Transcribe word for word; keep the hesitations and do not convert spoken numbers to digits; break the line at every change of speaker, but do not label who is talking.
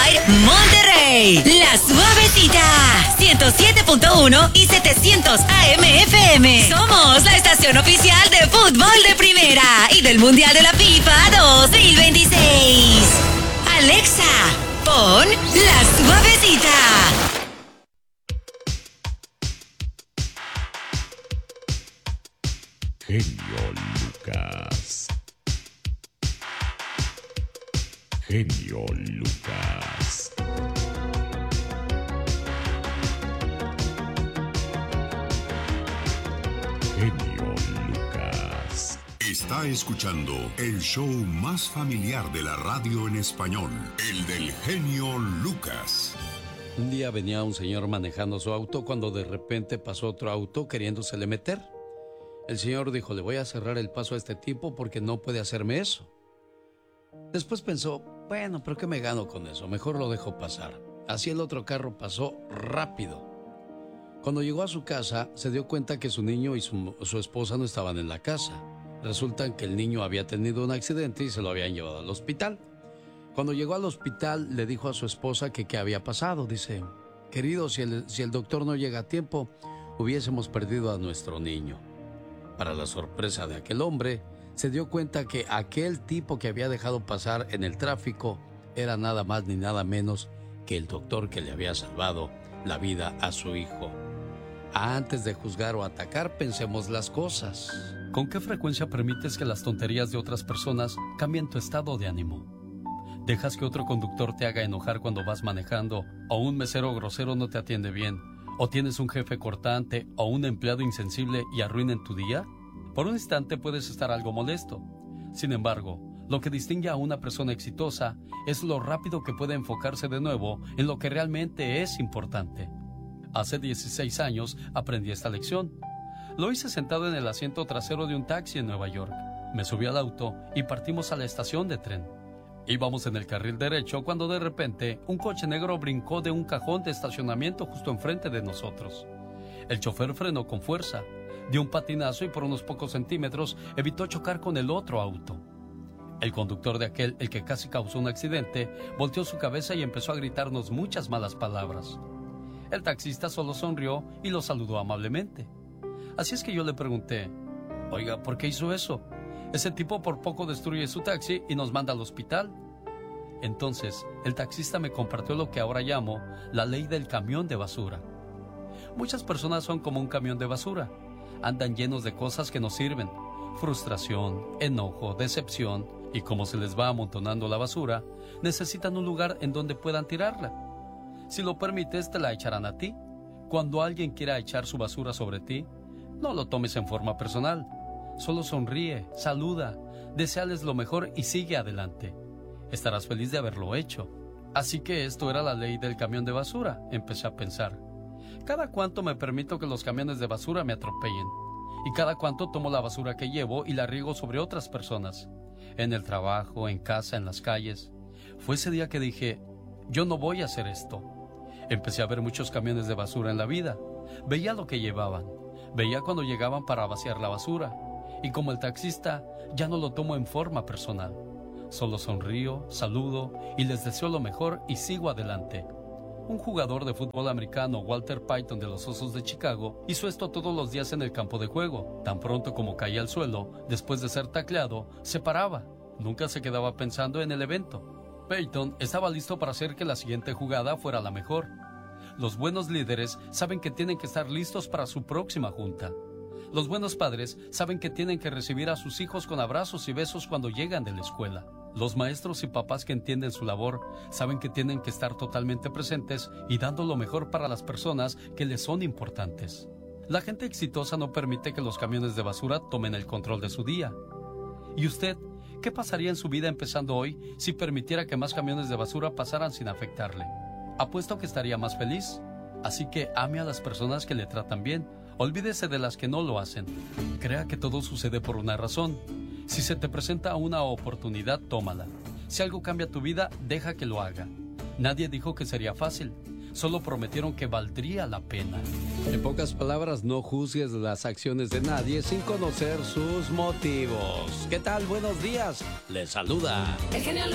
Riverside, Monterrey. La Suavecita, ciento siete punto uno y setecientos A M F M. Somos la estación oficial de fútbol de primera y del Mundial de la FIFA dos mil veintiséis. Alexa, pon La Suavecita.
Genio Lucas. Genio Lucas. Genio Lucas.
Está escuchando el show más familiar de la radio en español, el del genio Lucas.
Un día venía un señor manejando su auto cuando de repente pasó otro auto queriéndosele meter. El señor dijo, le voy a cerrar el paso a este tipo porque no puede hacerme eso. Después pensó, bueno, pero ¿qué me gano con eso? Mejor lo dejo pasar. Así el otro carro pasó rápido. Cuando llegó a su casa, se dio cuenta que su niño y su, su esposa no estaban en la casa. Resulta que el niño había tenido un accidente y se lo habían llevado al hospital. Cuando llegó al hospital, le dijo a su esposa que qué había pasado. Dice, querido, si el, si el doctor no llega a tiempo, hubiésemos perdido a nuestro niño. Para la sorpresa de aquel hombre, se dio cuenta que aquel tipo que había dejado pasar en el tráfico era nada más ni nada menos que el doctor que le había salvado la vida a su hijo. Antes de juzgar o atacar, pensemos las cosas. ¿Con qué frecuencia permites que las tonterías de otras personas cambien tu estado de ánimo? ¿Dejas que otro conductor te haga enojar cuando vas manejando, o un mesero grosero no te atiende bien, o tienes un jefe cortante o un empleado insensible y arruinen tu día? Por un instante puedes estar algo molesto. Sin embargo, lo que distingue a una persona exitosa es lo rápido que puede enfocarse de nuevo en lo que realmente es importante. Hace dieciséis años aprendí esta lección. Lo hice sentado en el asiento trasero de un taxi en Nueva York. Me subí al auto y partimos a la estación de tren. Íbamos en el carril derecho cuando de repente un coche negro brincó de un cajón de estacionamiento justo enfrente de nosotros. El chofer frenó con fuerza, dio un patinazo y por unos pocos centímetros evitó chocar con el otro auto. El conductor de aquel, el que casi causó un accidente, volteó su cabeza y empezó a gritarnos muchas malas palabras. El taxista solo sonrió y lo saludó amablemente. Así es que yo le pregunté, oiga, ¿por qué hizo eso? Ese tipo por poco destruye su taxi y nos manda al hospital. Entonces, el taxista me compartió lo que ahora llamo la ley del camión de basura. Muchas personas son como un camión de basura. Andan llenos de cosas que no sirven. Frustración, enojo, decepción, y como se les va amontonando la basura, necesitan un lugar en donde puedan tirarla. Si lo permites, te la echarán a ti. Cuando alguien quiera echar su basura sobre ti, no lo tomes en forma personal. Solo sonríe, saluda, deséales lo mejor y sigue adelante. Estarás feliz de haberlo hecho. Así que esto era la ley del camión de basura, empecé a pensar. ¿Cada cuánto me permito que los camiones de basura me atropellen? ¿Y cada cuánto tomo la basura que llevo y la riego sobre otras personas? En el trabajo, en casa, en las calles. Fue ese día que dije, yo no voy a hacer esto. Empecé a ver muchos camiones de basura en la vida. Veía lo que llevaban. Veía cuando llegaban para vaciar la basura. Y como el taxista, ya no lo tomo en forma personal. Solo sonrío, saludo y les deseo lo mejor y sigo adelante. Un jugador de fútbol americano, Walter Payton de los Osos de Chicago, hizo esto todos los días en el campo de juego. Tan pronto como caía al suelo, después de ser tacleado, se paraba. Nunca se quedaba pensando en el evento. Payton estaba listo para hacer que la siguiente jugada fuera la mejor. Los buenos líderes saben que tienen que estar listos para su próxima junta. Los buenos padres saben que tienen que recibir a sus hijos con abrazos y besos cuando llegan de la escuela. Los maestros y papás que entienden su labor saben que tienen que estar totalmente presentes y dando lo mejor para las personas que les son importantes. La gente exitosa no permite que los camiones de basura tomen el control de su día. ¿Y usted qué pasaría en su vida empezando hoy si permitiera que más camiones de basura pasaran sin afectarle? Apuesto que estaría más feliz. Así que ame a las personas que le tratan bien. Olvídese de las que no lo hacen. Crea que todo sucede por una razón. Si se te presenta una oportunidad, tómala. Si algo cambia tu vida, deja que lo haga. Nadie dijo que sería fácil. Solo prometieron que valdría la pena. En pocas palabras, no juzgues las acciones de nadie sin conocer sus motivos. ¿Qué tal? Buenos días. Les saluda
El genio